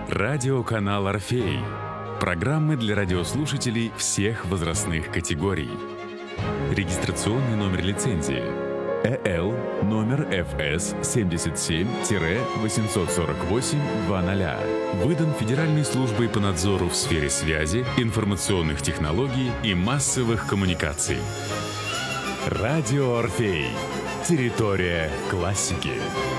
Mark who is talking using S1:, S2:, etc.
S1: Радиоканал «Орфей». Программы для радиослушателей всех возрастных категорий. Регистрационный номер лицензии ЭЛ номер ФС 77-848-00. Выдан Федеральной службой по надзору в сфере связи, информационных технологий и массовых коммуникаций. Радио «Орфей». Территория классики.